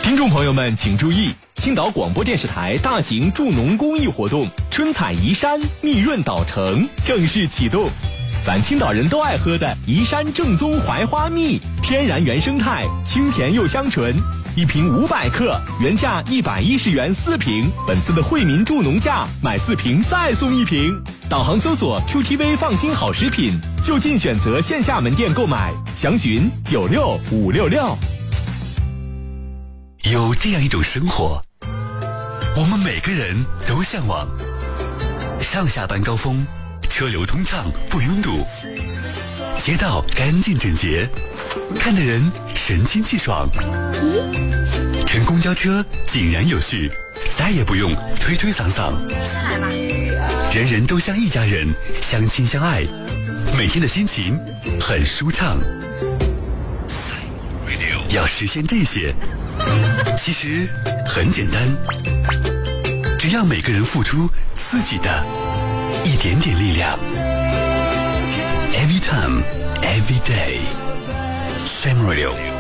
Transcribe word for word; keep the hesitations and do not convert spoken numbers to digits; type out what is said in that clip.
听众朋友们请注意，青岛广播电视台大型助农公益活动春采移山蜜润岛城正式启动。咱青岛人都爱喝的移山正宗槐花蜜，天然原生态，清甜又香醇，一瓶五百克，原价一百一十元四瓶，本次的惠民助农价，买四瓶再送一瓶。导航搜索 Q T V 放心好食品，就近选择线下门店购买，详询九六五六六。 有这样一种生活，我们每个人都向往：上下班高峰，车流通畅不拥堵，街道干净整洁，看的人神清气爽，乘公交车井然有序，再也不用推推搡搡，人人都像一家人，相亲相爱，每天的心情很舒畅。要实现这些，其实很简单，只要每个人付出自己的一点点力量。Every time, every day, Sam Radio。